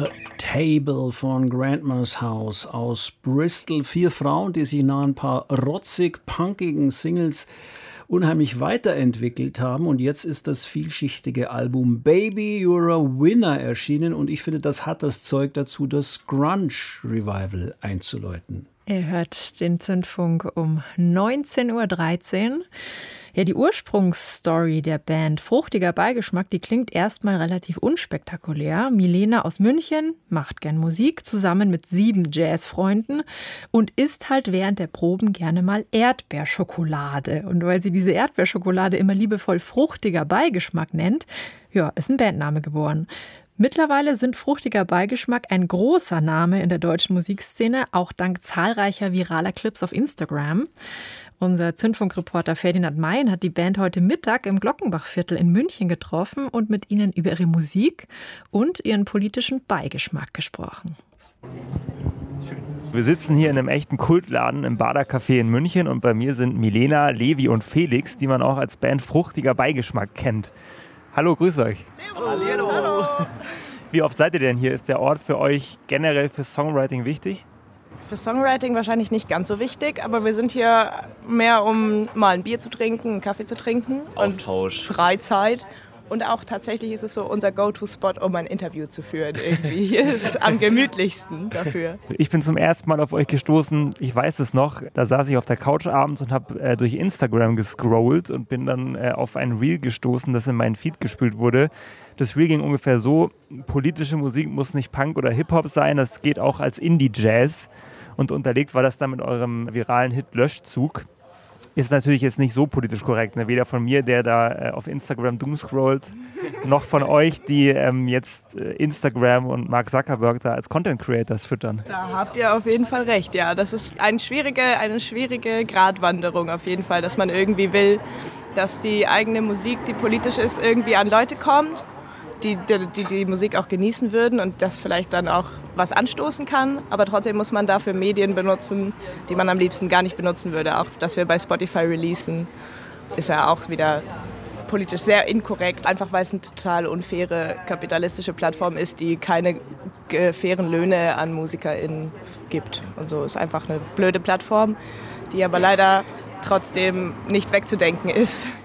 A Table von Grandma's House aus Bristol. 4 Frauen, die sich nach ein paar rotzig-punkigen Singles unheimlich weiterentwickelt haben. Und jetzt ist das vielschichtige Album Baby, You're a Winner erschienen. Und ich finde, das hat das Zeug dazu, das Grunge-Revival einzuläuten. Ihr hört den Zündfunk um 19.13 Uhr. Ja, die Ursprungsstory der Band Fruchtiger Beigeschmack, die klingt erstmal relativ unspektakulär. Milena aus München macht gern Musik zusammen mit 7 Jazzfreunden und isst halt während der Proben gerne mal Erdbeerschokolade. Und weil sie diese Erdbeerschokolade immer liebevoll Fruchtiger Beigeschmack nennt, ja, ist ein Bandname geboren. Mittlerweile sind Fruchtiger Beigeschmack ein großer Name in der deutschen Musikszene, auch dank zahlreicher viraler Clips auf Instagram. Unser Zündfunkreporter Ferdinand Mein hat die Band heute Mittag im Glockenbachviertel in München getroffen und mit ihnen über ihre Musik und ihren politischen Beigeschmack gesprochen. Wir sitzen hier in einem echten Kultladen im Bader-Café in München und bei mir sind Milena, Levi und Felix, die man auch als Band Fruchtiger Beigeschmack kennt. Hallo, grüß euch. Servus. Hallo. Wie oft seid ihr denn hier? Ist der Ort für euch generell für Songwriting wichtig? Für Songwriting wahrscheinlich nicht ganz so wichtig, aber wir sind hier mehr, um mal ein Bier zu trinken, einen Kaffee zu trinken. Austausch. Und Freizeit. Und auch tatsächlich ist es so unser Go-To-Spot, um ein Interview zu führen. Irgendwie. Hier ist es am gemütlichsten dafür. Ich bin zum ersten Mal auf euch gestoßen, ich weiß es noch, da saß ich auf der Couch abends und habe durch Instagram gescrollt und bin dann auf ein Reel gestoßen, das in meinen Feed gespült wurde. Das Reel ging ungefähr so: politische Musik muss nicht Punk oder Hip-Hop sein, das geht auch als Indie-Jazz. Und unterlegt war das dann mit eurem viralen Hit Löschzug. Ist natürlich jetzt nicht so politisch korrekt, ne? Weder von mir, der da auf Instagram doomscrollt, noch von euch, die jetzt Instagram und Mark Zuckerberg da als Content Creators füttern. Da habt ihr auf jeden Fall recht, ja. Das ist eine schwierige Gratwanderung auf jeden Fall, dass man irgendwie will, dass die eigene Musik, die politisch ist, irgendwie an Leute kommt, die Musik auch genießen würden und das vielleicht dann auch was anstoßen kann. Aber trotzdem muss man dafür Medien benutzen, die man am liebsten gar nicht benutzen würde. Auch dass wir bei Spotify releasen, ist ja auch wieder politisch sehr inkorrekt. Einfach weil es eine total unfaire kapitalistische Plattform ist, die keine fairen Löhne an MusikerInnen gibt. Und so ist einfach eine blöde Plattform, die aber leider trotzdem nicht wegzudenken ist.